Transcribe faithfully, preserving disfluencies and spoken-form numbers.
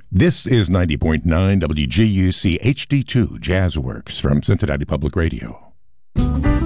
This is ninety point nine W G U C H D two Jazzworks from Cincinnati Public Radio.